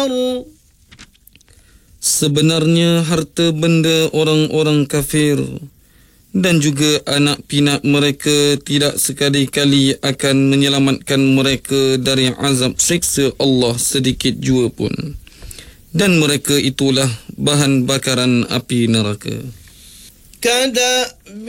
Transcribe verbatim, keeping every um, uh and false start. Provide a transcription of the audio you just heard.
Sebenarnya harta benda orang-orang kafir dan juga anak pinak mereka tidak sekali-kali akan menyelamatkan mereka dari azab siksa Allah sedikit jua pun. Dan mereka itulah bahan bakaran api neraka. Kada